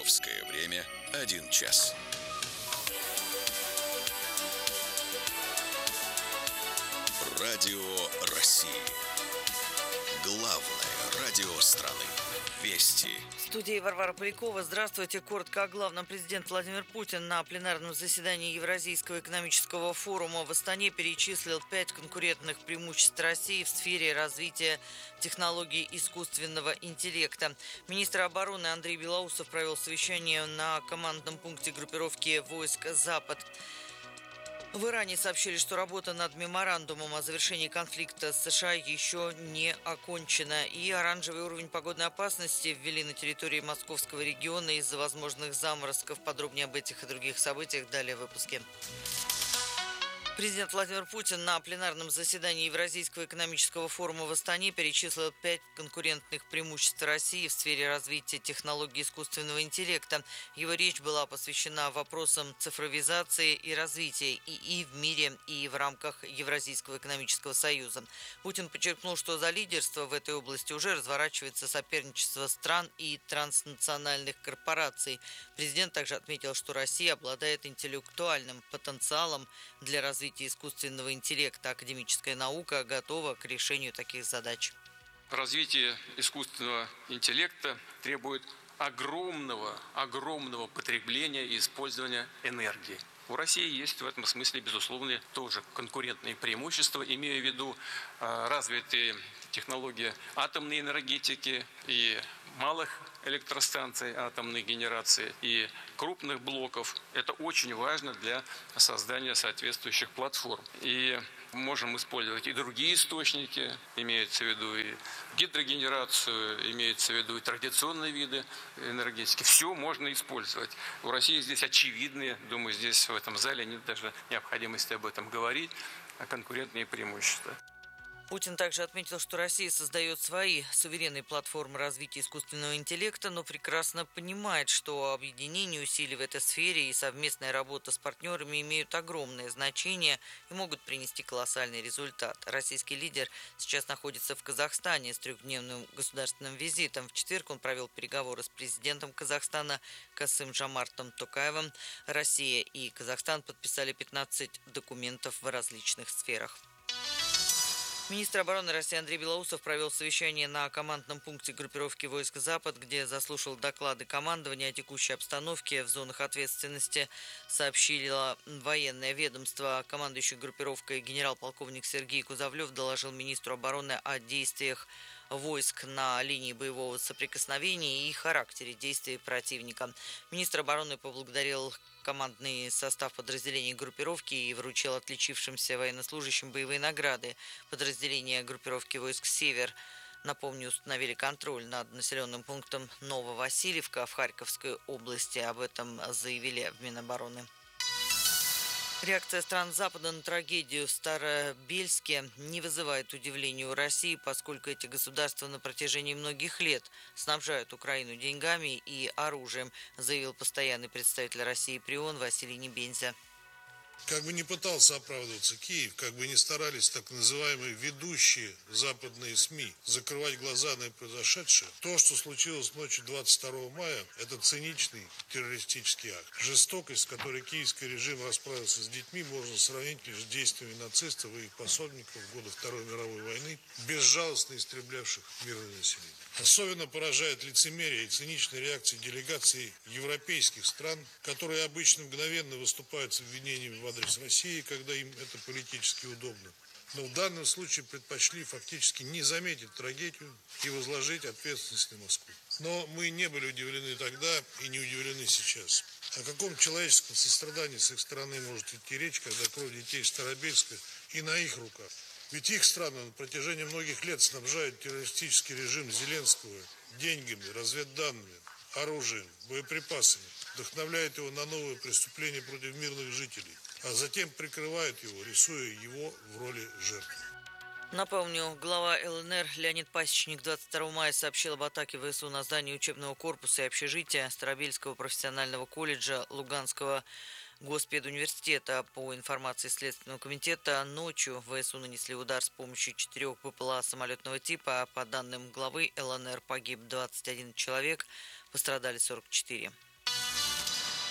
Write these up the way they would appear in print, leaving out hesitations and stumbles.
Московское время 1 час. Радио России. Главное радио страны. Вести. В студии Варвара Полякова. Здравствуйте. Коротко о главном. Президент Владимир Путин на пленарном заседании Евразийского экономического форума в Астане перечислил 5 конкурентных преимуществ России в сфере развития технологий искусственного интеллекта. Министр обороны Андрей Белоусов провел совещание на командном пункте группировки войск «Запад». В Иране сообщили, что работа над меморандумом о завершении конфликта с США еще не окончена. И оранжевый уровень погодной опасности ввели на территории московского региона из-за возможных заморозков. Подробнее об этих и других событиях далее в выпуске. Президент Владимир Путин на пленарном заседании Евразийского экономического форума в Астане перечислил 5 конкурентных преимуществ России в сфере развития технологий искусственного интеллекта. Его речь была посвящена вопросам цифровизации и развития ИИ в мире и в рамках Евразийского экономического союза. Путин подчеркнул, что за лидерство в этой области уже разворачивается соперничество стран и транснациональных корпораций. Президент также отметил, что Россия обладает интеллектуальным потенциалом для развития искусственного интеллекта. Академическая наука готова к решению таких задач. Развитие искусственного интеллекта требует огромного потребления и использования энергии. У России есть в этом смысле, безусловно, тоже конкурентные преимущества, имея в виду развитые технологии атомной энергетики и малых электростанций атомной генерации и крупных блоков. Это очень важно для создания соответствующих платформ. И можем использовать и другие источники, имеется в виду и гидрогенерацию, имеется в виду и традиционные виды энергетики. Все можно использовать. У России здесь очевидные, думаю, здесь в этом зале нет даже необходимости об этом говорить, конкурентные преимущества. Путин также отметил, что Россия создает свои суверенные платформы развития искусственного интеллекта, но прекрасно понимает, что объединение усилий в этой сфере и совместная работа с партнерами имеют огромное значение и могут принести колоссальный результат. Российский лидер сейчас находится в Казахстане с 3-дневным государственным визитом. В четверг он провел переговоры с президентом Казахстана Касым-Жомартом Токаевым. Россия и Казахстан подписали 15 документов в различных сферах. Министр обороны России Андрей Белоусов провел совещание на командном пункте группировки войск «Запад», где заслушал доклады командования о текущей обстановке в зонах ответственности, сообщило военное ведомство. Командующий группировкой генерал-полковник Сергей Кузовлев доложил министру обороны о действиях войск на линии боевого соприкосновения и характере действий противника. Министр обороны поблагодарил командный состав подразделений группировки и вручил отличившимся военнослужащим боевые награды. Подразделения группировки войск «Север», напомню, установили контроль над населенным пунктом Нововасильевка в Харьковской области. Об этом заявили в Минобороны. Реакция стран Запада на трагедию в Старобельске не вызывает удивления у России, поскольку эти государства на протяжении многих лет снабжают Украину деньгами и оружием, заявил постоянный представитель России при ООН Василий Небензя. Как бы ни пытался оправдываться Киев, как бы ни старались так называемые ведущие западные СМИ закрывать глаза на произошедшее, то, что случилось ночью 22 мая, это циничный террористический акт. Жестокость, с которой киевский режим расправился с детьми, можно сравнить лишь с действиями нацистов и их пособников в годы Второй мировой войны, безжалостно истреблявших мирное население. Особенно поражает лицемерие и циничная реакция делегаций европейских стран, которые обычно мгновенно выступают с обвинениями в адрес России, когда им это политически удобно. Но в данном случае предпочли фактически не заметить трагедию и возложить ответственность на Москву. Но мы не были удивлены тогда и не удивлены сейчас. О каком человеческом сострадании с их стороны может идти речь, когда кровь детей Старобельска и на их руках? Ведь их страны на протяжении многих лет снабжают террористический режим Зеленского деньгами, разведданными, оружием, боеприпасами, вдохновляют его на новые преступления против мирных жителей, а затем прикрывают его, рисуя его в роли жертвы. Напомню, глава ЛНР Леонид Пасечник 22 мая сообщил об атаке ВСУ на здание учебного корпуса и общежития Старобельского профессионального колледжа Луганского Госпедуниверситета. По информации Следственного комитета, ночью ВСУ нанесли удар с помощью 4 БПЛА самолетного типа. По данным главы ЛНР, погиб 21 человек, пострадали 44.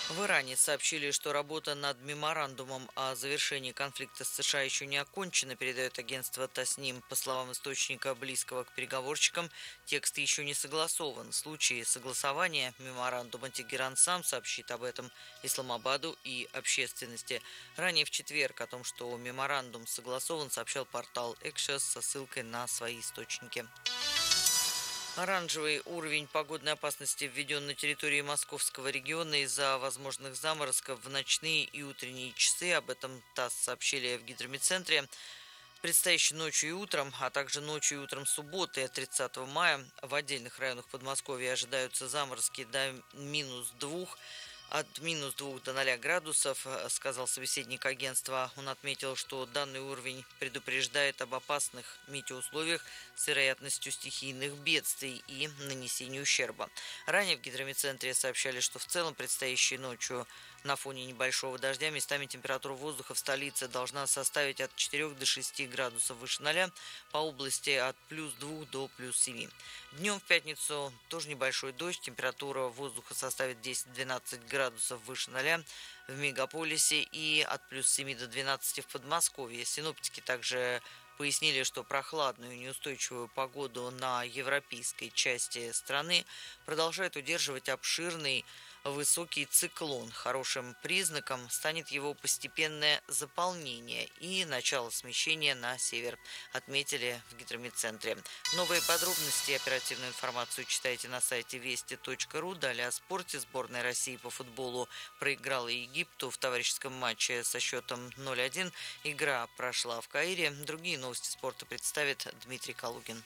В Иране сообщили, что работа над меморандумом о завершении конфликта с США еще не окончена, передает агентство Тасним. По словам источника, близкого к переговорщикам, текст еще не согласован. В случае согласования меморандума Тегеран сам сообщит об этом Исламабаду и общественности. Ранее в четверг о том, что меморандум согласован, сообщал портал Экшес со ссылкой на свои источники. Оранжевый уровень погодной опасности введен на территории Московского региона из-за возможных заморозков в ночные и утренние часы. Об этом ТАСС сообщили в гидрометцентре. Предстоящей ночью и утром, а также ночью и утром субботы 30 мая в отдельных районах Подмосковья ожидаются заморозки до -2. От -2 до 0 градусов, сказал собеседник агентства. Он отметил, что данный уровень предупреждает об опасных метеоусловиях с вероятностью стихийных бедствий и нанесения ущерба. Ранее в гидрометцентре сообщали, что в целом предстоящей ночью на фоне небольшого дождя местами температура воздуха в столице должна составить от 4 до 6 градусов выше 0, по области от +2 до +7. Днем в пятницу тоже небольшой дождь, температура воздуха составит 10-12 градусов выше 0 в мегаполисе и от +7 до 12 в Подмосковье. Синоптики также пояснили, что прохладную и неустойчивую погоду на европейской части страны продолжает удерживать обширный высокий циклон. Хорошим признаком станет его постепенное заполнение и начало смещения на север, отметили в гидрометцентре. Новые подробности и оперативную информацию читайте на сайте вести.ру. Далее о спорте. Сборная России по футболу проиграла Египту в товарищеском матче со счетом 0-1. Игра прошла в Каире. Другие новости спорта представит Дмитрий Калугин.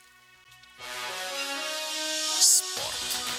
Спорт.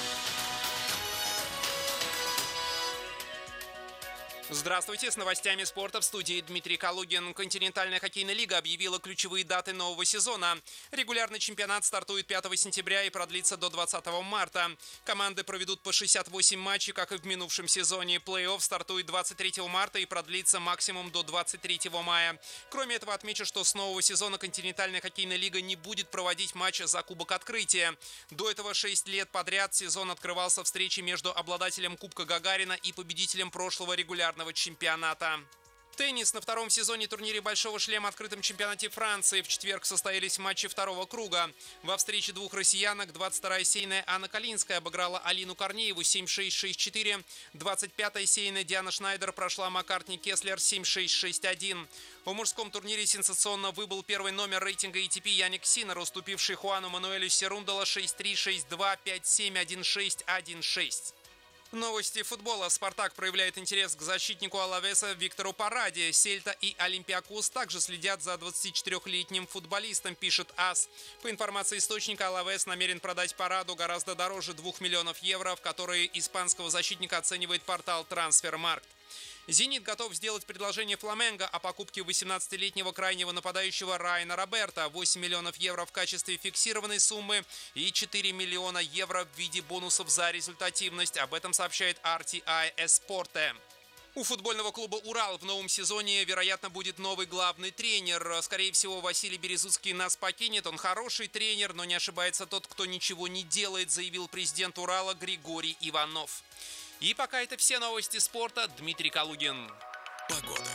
Здравствуйте, с новостями спорта в студии Дмитрий Калугин. Континентальная хоккейная лига объявила ключевые даты нового сезона. Регулярный чемпионат стартует 5 сентября и продлится до 20 марта. Команды проведут по 68 матчей, как и в минувшем сезоне. Плей-офф стартует 23 марта и продлится максимум до 23 мая. Кроме этого, отмечу, что с нового сезона континентальная хоккейная лига не будет проводить матч за Кубок Открытия. До этого 6 лет подряд сезон открывался встречей между обладателем Кубка Гагарина и победителем прошлого регулярного чемпионата. Теннис. На втором сезоне турнире «Большого шлема» в открытом чемпионате Франции в четверг состоялись матчи второго круга. Во встрече двух россиянок 22-я сейная Анна Калинская обыграла Алину Корнееву 7-6, 6-4. 25-я сейная Диана Шнайдер прошла Маккартни Кеслер 7-6, 6-1. В мужском турнире сенсационно выбыл первый номер рейтинга ATP Яник Синнер, уступивший Хуану Мануэлю Серундала 6-3, 6-2, 5-7, 1-6, 1-6. Новости футбола. «Спартак» проявляет интерес к защитнику Алавеса Виктору Параде. «Сельта» и «Олимпиакос» также следят за 24-летним футболистом, пишет АС. По информации источника, Алавес намерен продать Параду гораздо дороже 2 миллионов евро, в которые испанского защитника оценивает портал «Трансфермаркт». «Зенит» готов сделать предложение «Фламенго» о покупке 18-летнего крайнего нападающего Райана Роберта. 8 миллионов евро в качестве фиксированной суммы и 4 миллиона евро в виде бонусов за результативность. Об этом сообщает RTI Esporte. У футбольного клуба «Урал» в новом сезоне, вероятно, будет новый главный тренер. Скорее всего, Василий Березуцкий нас покинет. Он хороший тренер, но не ошибается тот, кто ничего не делает, заявил президент «Урала» Григорий Иванов. И пока это все новости спорта. Дмитрий Калугин. Погода.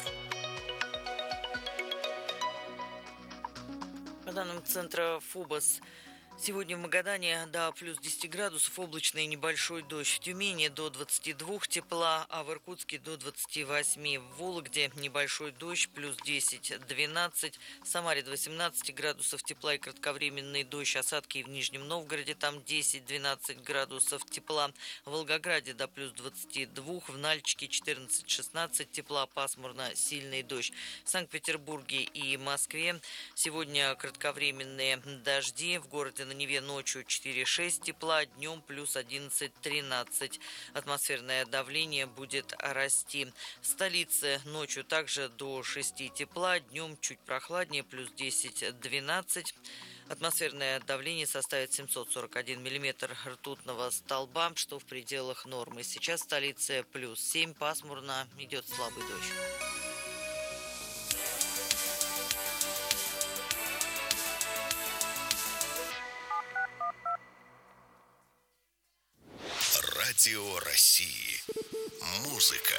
По данным центра ФОБОС, сегодня в Магадане до +10 градусов, облачно и небольшой дождь. В Тюмени до 22 тепла, а в Иркутске до 28. В Вологде небольшой дождь, +10-12. В Самаре до 18 градусов тепла и кратковременный дождь. Осадки в Нижнем Новгороде там 10-12 градусов тепла. В Волгограде до +22. В Нальчике 14-16 тепла, пасмурно, сильный дождь. В Санкт-Петербурге и Москве сегодня кратковременные дожди. В городе на Неве ночью 4-6 тепла, днем +11-13. Атмосферное давление будет расти. В столице ночью также до 6 тепла, днем чуть прохладнее, +10-12. Атмосферное давление составит 741 миллиметр ртутного столба, что в пределах нормы. Сейчас в столице +7, пасмурно, идет слабый дождь. Радио России. Музыка.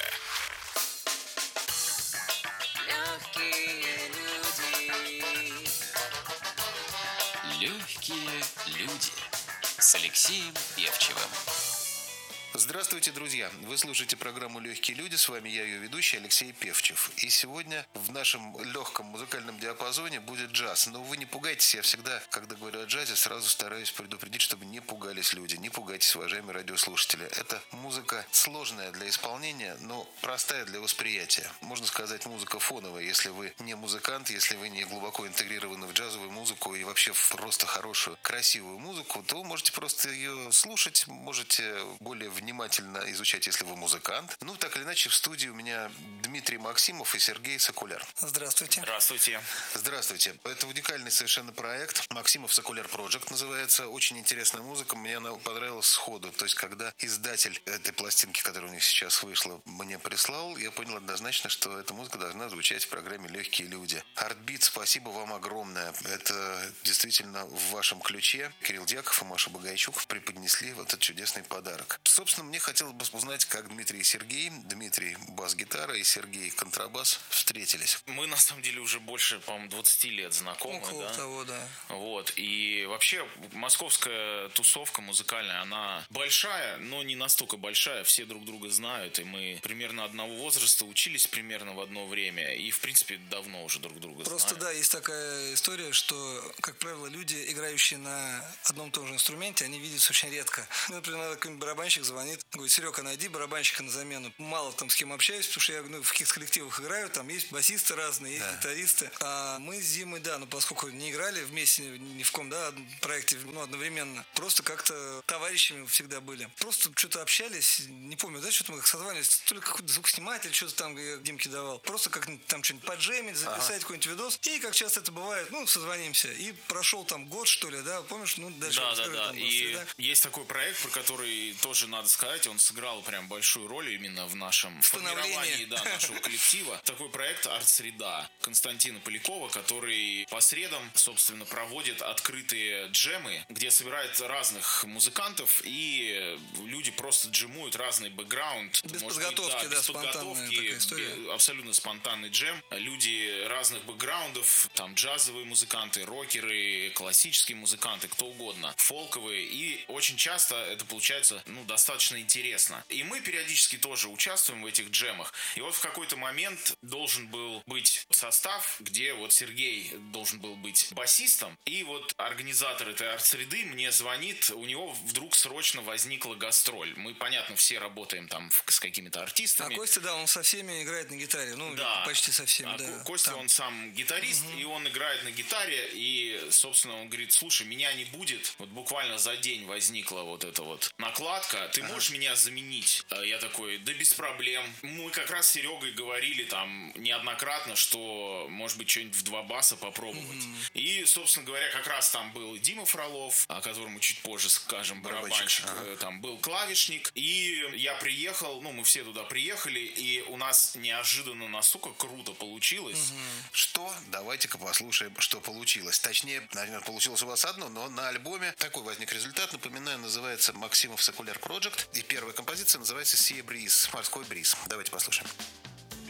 Легкие люди с Алексеем Певчевым. Здравствуйте, друзья! Вы слушаете программу «Легкие люди». С вами я, ее ведущий Алексей Певчев. И сегодня в нашем легком музыкальном диапазоне будет джаз. Но вы не пугайтесь, я всегда, когда говорю о джазе, сразу стараюсь предупредить, чтобы не пугались люди. Не пугайтесь, уважаемые радиослушатели. Это музыка сложная для исполнения, но простая для восприятия. Можно сказать, музыка фоновая. Если вы не музыкант, если вы не глубоко интегрированы в джазовую музыку и вообще в просто хорошую, красивую музыку, то можете просто ее слушать, можете более внимательно изучать, если вы музыкант. Ну, так или иначе, в студии у меня Дмитрий Максимов и Сергей Сокуляр. Здравствуйте. Здравствуйте. Здравствуйте. Это уникальный совершенно проект. Максимов Сокуляр Project называется. Очень интересная музыка. Мне она понравилась сходу. То есть, когда издатель этой пластинки, которая у них сейчас вышла, мне прислал, я понял однозначно, что эта музыка должна звучать в программе «Легкие люди». Артбит, спасибо вам огромное. Это действительно в вашем ключе. Кирилл Дьяков и Маша Багайчук преподнесли вот этот чудесный подарок. Собственно, мне хотелось бы узнать, как Дмитрий и Сергей, Дмитрий бас-гитара и Сергей контрабас, встретились. Мы, на самом деле, уже больше, по-моему, 20 лет знакомы. Около того, да. Вот. И вообще, московская тусовка музыкальная, она большая, но не настолько большая. Все друг друга знают, и мы примерно одного возраста учились примерно в одно время. И, в принципе, давно уже друг друга знаем. Просто, да, есть такая история, что, как правило, люди, играющие на одном и том же инструменте, они видятся очень редко. Например, какой-нибудь барабанщик звонит, говорит: Серега, найди барабанщика на замену. Мало там с кем общаюсь, потому что я в каких-то коллективах играю, там есть басисты разные, есть гитаристы. А мы с Димой, да, поскольку не играли вместе ни в ком, да, проекте, одновременно, просто как-то товарищами всегда были. Просто что-то общались, не помню, да, что-то мы созванивались, то ли какой-то звукосниматель, что-то там я Димке давал. Просто как там что-нибудь поджемить, записать какой-нибудь видос. И, как часто это бывает, созвонимся. И прошел там год, что ли, да, помнишь, дальше. Да. И есть такой проект, про который тоже надо сказать, он сыграл прям большую роль именно в нашем формировании нашего коллектива. Такой проект «Артсреда» Константина Полякова, который по средам, собственно, проводит открытые джемы, где собирает разных музыкантов, и люди просто джемуют разный бэкграунд. Без подготовки, без подготовки, абсолютно спонтанный джем. Люди разных бэкграундов, там джазовые музыканты, рокеры, классические музыканты, кто угодно, фолковые, и очень часто это получается, достаточно интересно. И мы периодически тоже участвуем в этих джемах. И вот в какой-то момент должен был быть состав, где вот Сергей должен был быть басистом. И вот организатор этой арт-среды мне звонит, у него вдруг срочно возникла гастроль. Мы, понятно, все работаем там с какими-то артистами. А Костя, да, он со всеми играет на гитаре. Почти со всеми, да. Костя, он сам гитарист, и он играет на гитаре. И, собственно, он говорит: слушай, меня не будет. Вот буквально за день возникла вот эта вот накладка. Ты можешь меня заменить? Я такой: да без проблем. Мы как раз с Серегой говорили там неоднократно, что, может быть, что-нибудь в два баса попробовать. И, собственно говоря, как раз там был Дима Фролов, о котором мы чуть позже скажем, барабанщик. Там был клавишник. И я приехал, мы все туда приехали, и у нас неожиданно настолько круто получилось. Что? Давайте-ка послушаем, что получилось. Точнее, наверное, получилось у вас одно, но на альбоме такой возник результат. Напоминаю, называется «Максимов Сокуляр Project». И первая композиция называется «Sea Breeze», «Морской бриз». Давайте послушаем.